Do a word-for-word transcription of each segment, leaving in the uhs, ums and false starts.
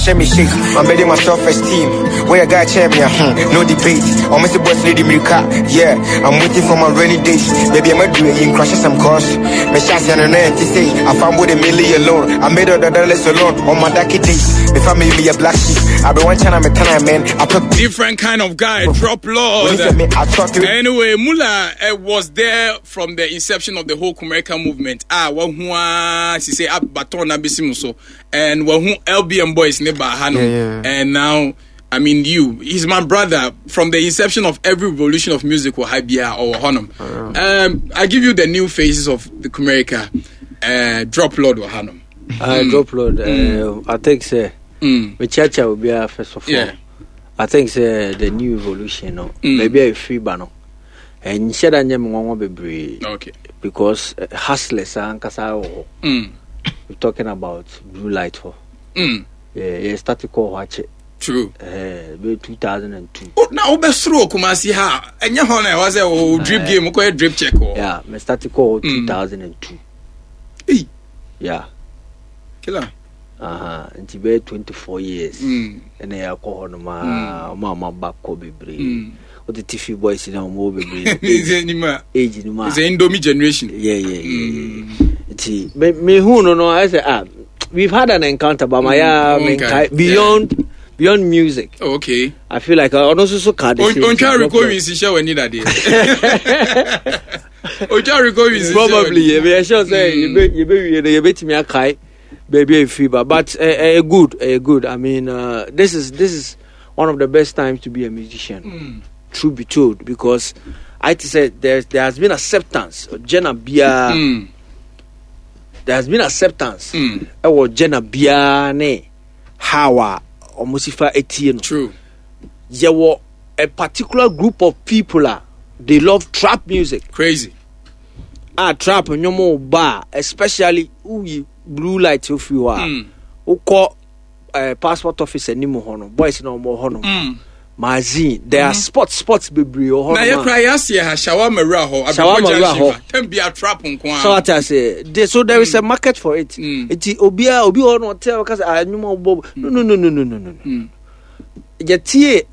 Share me shake, I'm betting my self-esteem. Where I got champion, hmm, no debate. I'm Mister Boss Lady Mirka, yeah. I'm waiting for my rainy days. Baby, I'm a do it in crashes some course. My chance and an to say, I found with a million alone. I made all the dollars alone on my darky days. My family be a black sheep. I be one time I'm a time man. I put different kind of guy, drop Lord. Anyway, Mula uh, was there from the inception of the whole Kumerica movement. Ah, wahua, she say up baton abisimuso, and wahu L B M boys. Yeah, yeah. And now, I mean, you, he's my brother from the inception of every revolution of music or Habia or Honum. Oh. Um, I give you the new faces of the Kumerica. Uh, Drop Lord or Hanum. Uh, mm. Drop Lord, uh, mm. I think, say, mm. Chacha will be a first of all. Yeah. I think, say, the new evolution, no? Mm. Maybe a free banner. And Shada Nyam be brave. Okay. Because uh, hustlers and Kasao. Mm. We're talking about Blue Light for. Mm. Yeah, yeah, started call watch it. True. Uh, two thousand two. Oh, now best through Kumasi ha. And your honor was a old drip game, okay, drip check. Yeah, me started call two thousand two. Hey. Yeah. Killer. Uh huh. Until be twenty four years. Mm. And I call on my mama back Kobe Bray. What the T V boys in our mobile Bray. Age in my. It's an Indomie generation. Yeah, yeah, yeah. Mm. See, me, me who no no. I say ah. We've had an encounter, but my mm, okay. beyond yeah. beyond music. Oh, okay. I feel like I also so card. On try recording is share when need that day. On try recording is probably. Yeah, I sure say you be you be you be me a kai, baby a fever, but a uh, uh, good, a uh, good. I mean, uh, this is this is one of the best times to be a musician. Mm. True be told, because I said there there has been acceptance. Jenna Bia. Mm. There has been acceptance. Mm. Ewo Jenna Biane Hawa or Musifa Etienne. True. There were a particular group of people uh, they love trap music. Crazy. Ah, trap nyomo bar, especially uyi Blue Light if you are. Who call uh, passport office and nimo hono. Boys no more hono. Mm. Mazin, there are spots, spots, baby. Oh, now you cry, yes, yeah, shawarma raho, shawarma raho, can be a trap on Kwan. So what I say, so there is a market for it. It's Obia, Obi or not tell because I knew more Bob. No, no, no, no, no, no, no. Yet, here,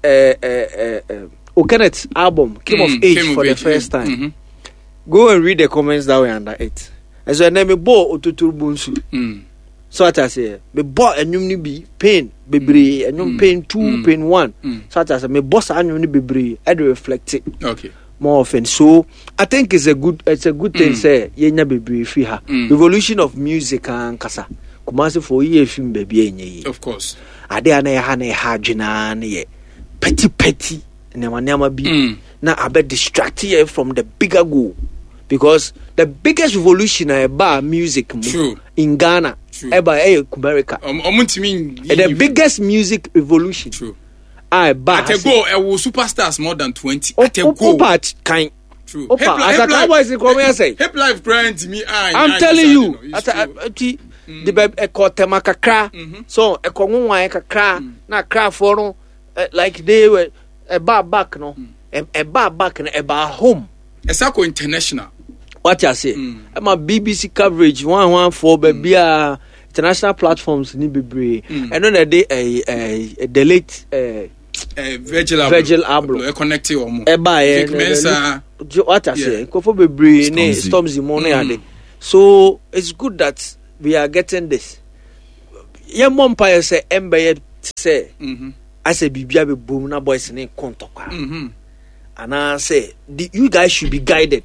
uh, O'Kenneth's album came of age for the first time. Go and read the comments that were under it. As I name a bo otutu bunsu. So what I say, me bo enyum ni bi pain bebre enyum pain two mm. pain one. Mm. So what I say, me boss enyum ni bebre I do reflect it. Okay. More often. So I think it's a good it's a good thing. Mm. Say yenya bebre fi ha. Evolution of music and kasa. Kumasi for ye film baby enye. Of course. Ade ana ya ha na ha dwena na ye petty petty na manema bi mm. na abe distract you from the bigger goal. Because the biggest revolution about music True. in Ghana, about America, um, um, the biggest music revolution. True. I buy. At go, I will superstars more than twenty. At a go, but kind. True. Opa, hip, as hip a cowboy is come here say. Hip life grind me. I, I'm I telling you. At a the baby a kotema kakra. So a kongunwa kakra na craft for like they were a bar back no, a bar back and a bar home. A circle international. What I say, mm. I'm a B B C coverage one one four, baby. Uh, international platforms ni bebre. Mm. And then a day a a, a delete a uh, Virgil Abloh. Virgil Abloh. A connected or more. Eba eh. What I say, kofo bebre ne Stormzy mo ne ade. So it's good that we are getting this. Your mom pa say embe say. I say bibia be boom na boys ne kontokwa. Mhm. And I say the, you guys should be guided.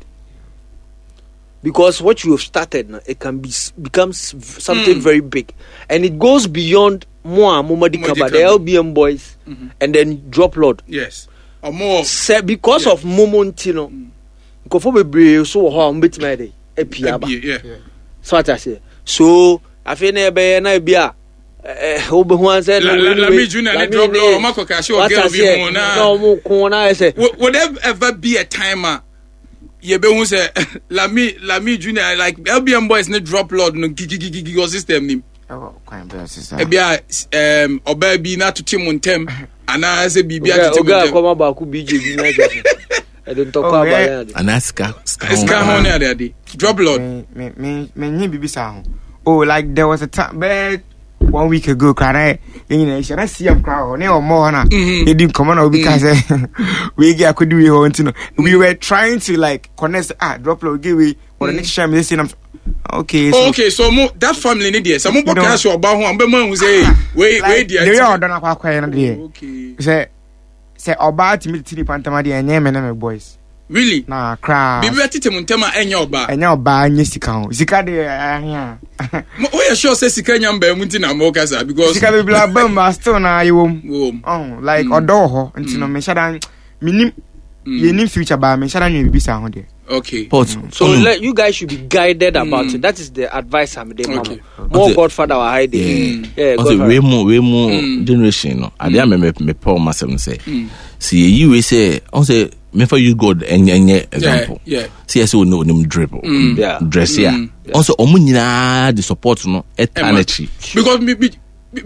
Because what you have started, it can be becomes something mm. very big, and it goes beyond more Momadi Kaba, the L B M boys, mm-hmm. and then Drop Lord. Yes, or more. Se, because yes. of Momontino, go for be so how bit made a piaba. Yeah, so what I say. So I feel never na bia. Obe one said, "Let me junior and Drop Lord. Marco Casio, girl, be no more corner." I say, would there ever be a timer? You be who say Lami Lami Junior like L B M boys ne Drop Lord no gigi gigi gigi system nim. Oh, quite bad sister. E bia um oba bi na to team ntem ana say bibia to team ntem. Oga come ba ku B J B na just. I don't talk about that. Anaska. Ska ho na dey. Drop Lord. Me me me nyi bibi sa ho. Oh, like there was a time but one week ago, cry. You know, I see him crowd. No more na. He didn't come on because we get could do we want to know. We were trying to like connect. Ah, drop low give we or the next time they say I'm okay. So, okay, so mo, that family need there. Some people can show about who I'm who say wait wait there. They are done up quite okay. Say say about me to the Pantamadi and name and boys. Really? Nah, cry. Be better to Montema and your bar. And your bar, yes, you can. Zika de, yeah. Oh, yeah, sure, says Sikanyam Bermuntina Mokasa because Zika be black bomb, stone, I womb. Oh, like Odoho, and Tino Meshadan, minim, you need future by Meshadan, you be sound. Okay. So let you guys should be guided about it. That is the advice I'm giving. Okay. More Godfather or hiding. Yeah. Also, way more, way more generation. No, I didn't me me Paul myself say. See, you say, I say. Me for you God and any example. Yeah. See, I say no name dribble. Yeah. Dress here. Also, omunina the support no eternity. Because me me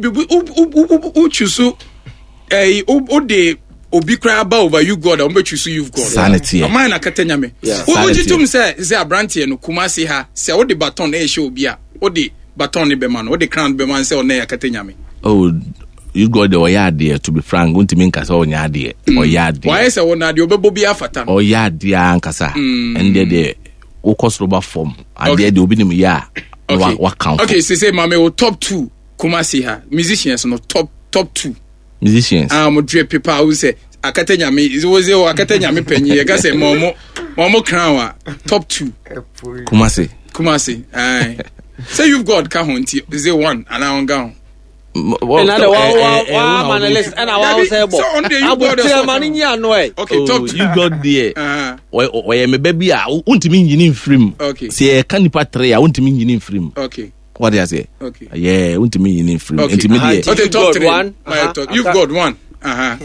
who choose eh o de obi cry about over you God or choose you God. Sanity. Am I na katanya me? Who you to me say say Abrante no Kumasi ha say o de baton e show bia o de baton ne be man o de crown be man say o na katanya me. Oh, you got the oyade to be frank, going to mean kasa onyade oyade. Why say one ade obebo bia fata? Oyade ankasa. And there the o cost roba form. And there the obi nim ya what count. Okay, say say mama o top two Kumasi ha musicians no top top two musicians. Ah mo dre people who say akatanya me is was o akatanya me penyi e ga say momo momo crown top two Kumasi. Kumasi. Aye. Say you've got kahonti is it one and I on gown. Another one, one analyst, and I was able. I will tell money, yeah, no way. Okay, talk to you got there. Why am a baby? I want to mean you in frame. Okay, say a candy patray. I want to mean you in frame. Okay, what do I say? Okay, yeah, I want to mean you in frame. Intermediate. Okay, talk to one. You've got one. Uh huh.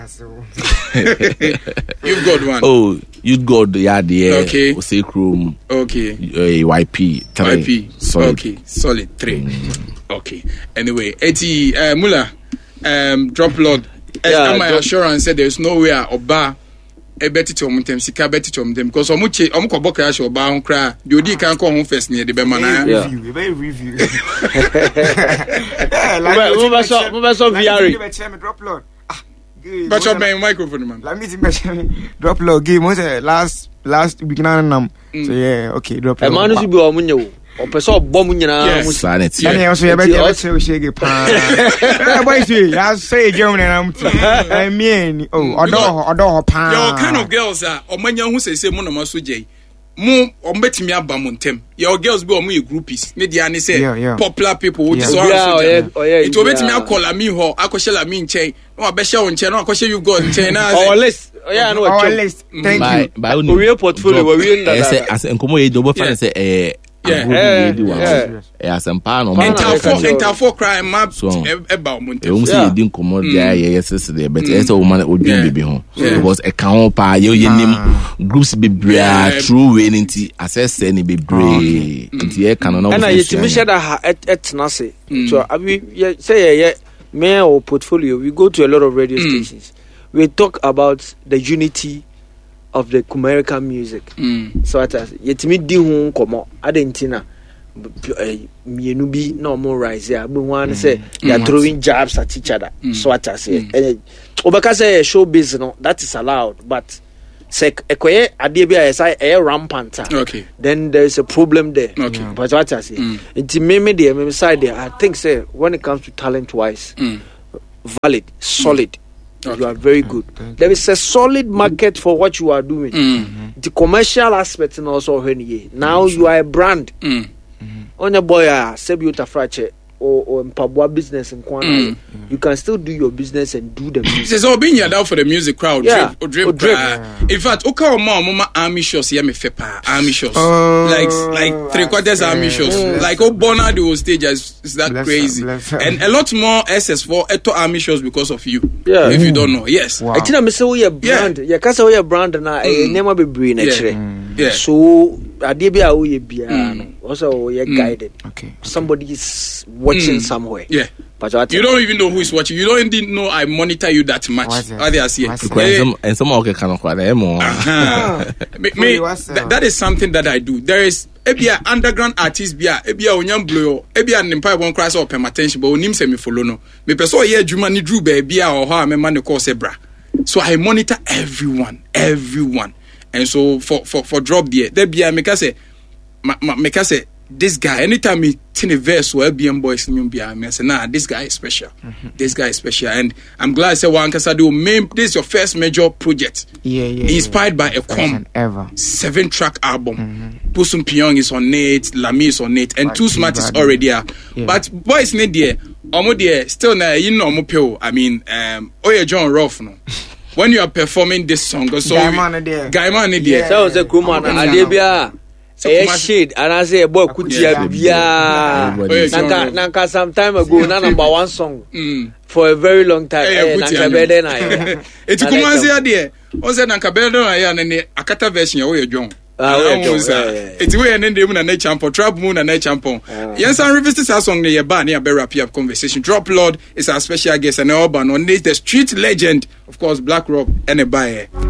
You've got one. Oh, you got the idea. Okay. Say room. Okay. Uh, Y P. Three. Y P. Solid. Okay. Solid three. Mm. Okay. Anyway, Eti uh, Mula, um, drop Lord. Yeah, my assurance said there's no way Oba a better to them, Sika better to them because Omuche Omukoboka or Ba cry. The Odi can come home first near the Bemana. Yeah. Very review. Like so V R. Drop Lord. But your main microphone, man. Let me see. Drop Lord. Game was last last beginning nam. So yeah, okay. Drop Lord. Emmanuel should be omunyo. O person bomb nyina sanity. And also you better say we shege pa. Eh boy say, I say Germany am too. I mean, oh, odo odo pa. Your kind of girls are omanya hu say say mo na maso jey. Mo ombetimi aba mo ntem. Your girls be omo ye groupies. Me dia ne say popular people who so so. It obetimi akola mi ho, akoshela mi nchen. No abehye wo nchen, no akoshe you God nchen na. Our list. Yeah, no. Our list. Thank you. By real portfolio we win that. As enkomo ye do bo fan say eh yeah, yeah, yeah. Some pan on interfo interfo crime map about Monte. You say you didn't come out there, yes, yesterday, but it's a woman would be baby home. Because a count pa you name groups be bra true winning tea assess any be brave. And can and I to me share that at Nasi. So I mean say yeah, mayor or portfolio, we go to a lot of radio stations. We talk about the unity of the American music. Mm. So at yet me di hu komo adentina mienu bi no more rise ya be one say they are throwing jabs at each other. Mm. So at say obaka say show business no that is allowed, but say ekoye ade bi say e rampant. Okay. Then there is a problem there. Okay. But what I say it me me the me side there I think say when it comes to talent wise mm. valid, solid. Mm. Okay. You are very good. Mm, there is a solid market for what you are doing. Mm-hmm. The commercial aspect and also now you are a brand. Mm. On your boy, Sebuta Frache or or Mpabwa business in Kwana, mm. you can still do your business and do the music. There's all being down for the music crowd. Yeah. Drip, or drip, or drip. Uh, in fact, okay, mama, mama army shows here me fepa army shows oh, like like three quarters army shows mm. like oh Bona the stage is, is that bless crazy her, her. And a lot more S S for eto army shows because of you. Yeah. If mm. you don't know, yes. Wow. I think I'm say we a brand. Yeah, kasa we a brand na e never be brain actually. Yeah. So ade bia we bia no also we are guided. Okay. Somebody is watching mm. somewhere. Yeah. You don't even know who is watching. You don't even know I monitor you that much. Are they as here? And some okay kind of that is something that I do. There is ebia underground artist bia ebia onyam blow ebia nimpa won cry so pay attention but onim se me follow no me person ye adwuma ni dru ba bia o ha me man call se bra. So I monitor everyone, everyone. And so for for for drop there, there be make us say make us say this guy anytime he tin a verse or B M boys in be I say nah this guy is special. Mm-hmm. This guy is special and I'm glad I said one cause I do main this is your first major project. Yeah, yeah. Inspired yeah. by a com ever seven track album. Mm-hmm. Pusum Pyong is on it, Lamy is on it, and but Too Smart is already there. Yeah. But boys need there, omo there still na you know omo pay. I mean um Oye John Ruff no. When you are performing this song, so Guy Man there. Guy Man there. So the Kuman Adebia. Eh shade and I say a boy kutia bia. Nanka nanka some time ago na number one song for a very long time. Eh nanka bede na. Eti kumanzi there. O say nanka bede na ya na akata version ya Oye John. Ah, it's way and then they na champion trap moon and champion. Yes, and revisit our song near bar near Berry Up conversation. Drop Lord is our special guest and urban on this the street legend, of course, Black Rock and a buyer.